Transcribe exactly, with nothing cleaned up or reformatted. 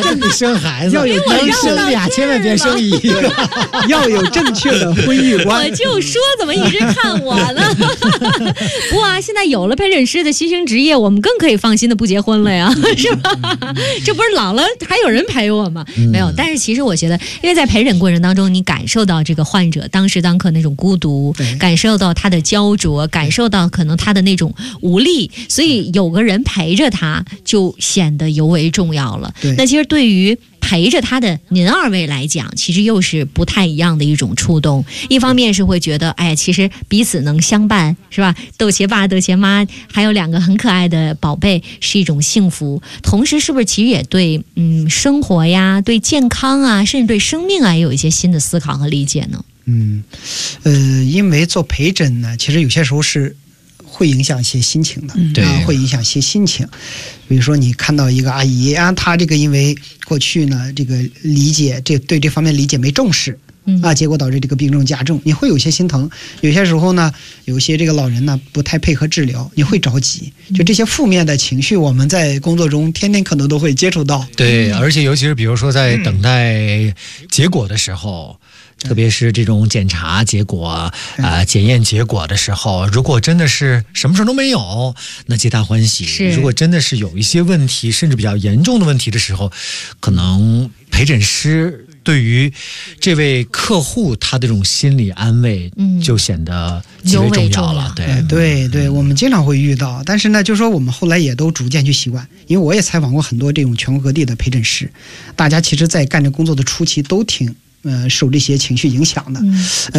跟你生孩子， 要有能生俩，千万别生一个， 要有正确的婚育观。 我就说怎么一直看我呢？不过啊，现在有了陪诊师的新兴职业，我们更可以放心的不结婚了呀，是吧？这不是老了还有人陪我吗？嗯、没有，但是其实我觉得，因为在陪诊过程当中，你感受到这个患者当时当刻那种孤独，感受到他的焦灼，感受到可能他的那种无力，所以有个人陪着他，就显得尤为重要了。那其实对于陪着他的您二位来讲，其实又是不太一样的一种触动。一方面是会觉得，哎，其实彼此能相伴，是吧？逗鞋爸、逗鞋妈，还有两个很可爱的宝贝，是一种幸福。同时，是不是其实也对嗯生活呀、对健康啊，甚至对生命啊，也有一些新的思考和理解呢？ 嗯，呃，因为做陪诊呢，其实有些时候是会影响一些心情的， 嗯、 啊，会影响一些心情。比如说，你看到一个阿姨啊，她这个因为过去呢，这个理解这对这方面理解没重视。啊，结果导致这个病症加重，你会有些心疼。有些时候呢，有些这个老人呢不太配合治疗，你会着急。就这些负面的情绪，我们在工作中天天可能都会接触到。 对，而且尤其是比如说在等待结果的时候。特别是这种检查结果啊、呃、检验结果的时候，如果真的是什么事都没有，那皆大欢喜。如果真的是有一些问题，甚至比较严重的问题的时候，可能陪诊师对于这位客户他的这种心理安慰就显得极为重要了。 嗯、对对对，我们经常会遇到，但是呢，就是说我们后来也都逐渐去习惯，因为我也采访过很多这种全国各地的陪诊师，大家其实在干这工作的初期都挺呃受这些情绪影响的。嗯呃